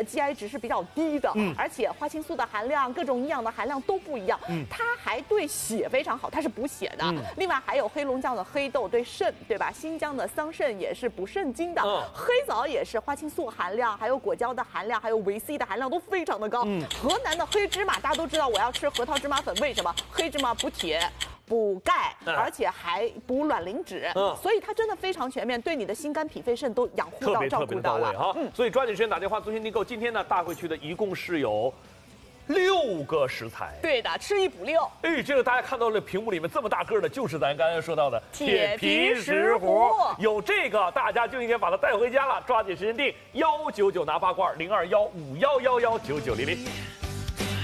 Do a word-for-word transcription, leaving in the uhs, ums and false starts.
的 G I 值是比较低的，嗯，而且花青素的含量、各种营养的含量都不一样，嗯，它还对血非常好，它是补血的。嗯、另外还有黑龙江的黑豆对肾，对吧？新疆的桑葚也是补肾精的，嗯、黑枣也是花青素含量，还有果胶的含量，还有维 C 的含量都非常的高。嗯，河南的黑芝麻，大家都知道我要吃核桃芝麻粉，为什么？黑芝麻补铁。补钙，而且还补卵磷脂，嗯，所以它真的非常全面，对你的心肝脾肺肾都养护到、照顾到了哈。嗯，所以抓紧时间打电话咨询订购。今天呢，大会区的一共是有六个食材。 对的，吃一补六。 哎，这个大家看到了屏幕里面这么大个的，就是咱刚才说到的铁皮石斛。 有这个，大家就应该把它带回家了。抓紧时间订幺九九拿八罐零二幺五幺幺幺九九零零。